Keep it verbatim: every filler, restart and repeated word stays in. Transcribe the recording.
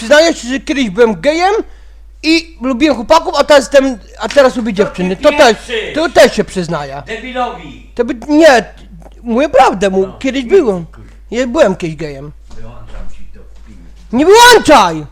Przyznaję się, że kiedyś byłem gejem i lubiłem chłopaków, a teraz jestem, a teraz lubię dziewczyny. To też, to też się przyznaję. Debilowi! To by, nie, mówię prawdę, mu, kiedyś byłem. Ja byłem kiedyś gejem. Wyłączam ci to w filmie. Nie wyłączaj!